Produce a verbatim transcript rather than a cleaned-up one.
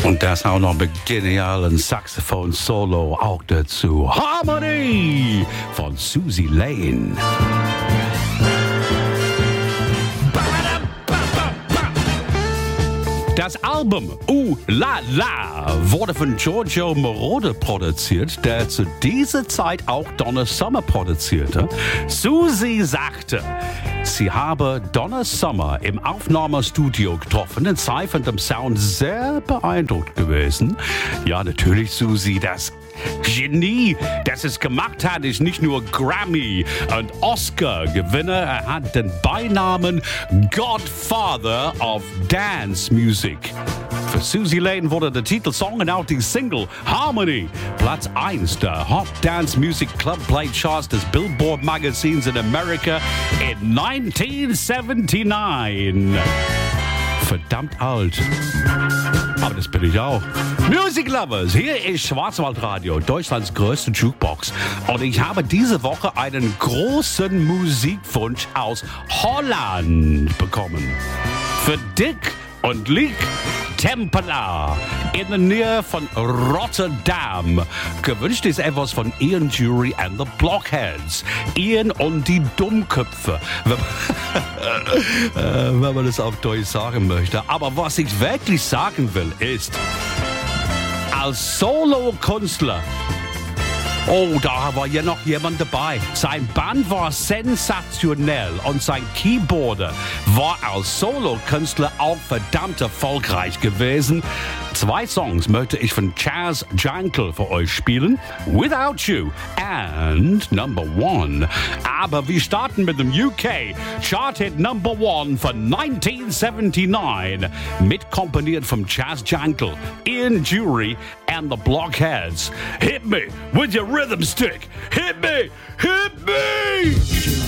Und das auch noch mit genialen Saxophon-Solo auch dazu. Harmony von Susie Lane. Das Album Uh La La wurde von Giorgio Moroder produziert, der zu dieser Zeit auch Donna Summer produzierte. Susie sagte, sie habe Donna Summer im Aufnahmestudio getroffen und sei von dem Sound sehr beeindruckt gewesen. Ja, natürlich, Susie, das Genie, das es gemacht hat, ist nicht nur Grammy- und Oscar-Gewinner. Er hat den Beinamen Godfather of Dance Music. Für Susie Lane wurde der Titelsong und auch die Single Harmony Platz eins der Hot Dance Music Club Play Charts des Billboard Magazins in Amerika in neunzehnhundertneunundsiebzig. Verdammt alt. Aber das bin ich auch. Music Lovers, hier ist Schwarzwaldradio, Deutschlands größte Jukebox. Und ich habe diese Woche einen großen Musikwunsch aus Holland bekommen. Für Dick und Liek Tempela in der Nähe von Rotterdam. Gewünscht ist etwas von Ian Jury and the Blockheads. Ian und die Dummköpfe, wenn man, wenn man das auf Deutsch sagen möchte. Aber was ich wirklich sagen will, ist, als Solo-Künstler, oh, da war ja noch jemand dabei. Sein Band war sensationell und sein Keyboarder war als Solo-Künstler auch verdammt erfolgreich gewesen. Zwei Songs möchte ich von Chas Jankel für euch spielen. Without You and Number One. Aber wir starten mit dem U K Charted Number One von neunzehnhundertneunundsiebzig. Mitkomponiert von Chas Jankel, Ian Jury and the Blockheads. Hit me with your rhythm stick. Hit me, hit me!